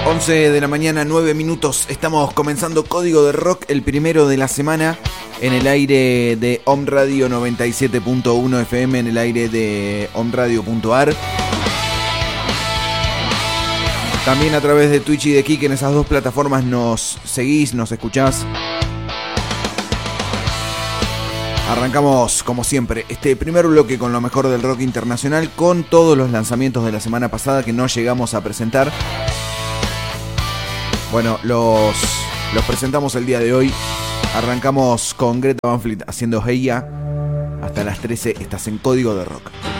11 de la mañana, 9 minutos. Estamos comenzando Código de Rock, el primero de la semana, en el aire de Om Radio 97.1 FM, en el aire de omradio.ar. También a través de Twitch y de Kik, en esas dos plataformas nos seguís, nos escuchás. Arrancamos, como siempre, este primer bloque con lo mejor del rock internacional, con todos los lanzamientos de la semana pasada que no llegamos a presentar. Bueno, los presentamos el día de hoy. Arrancamos con Greta Van Fleet haciendo Hey Ya. Hasta las 13 estás en Código de Rock.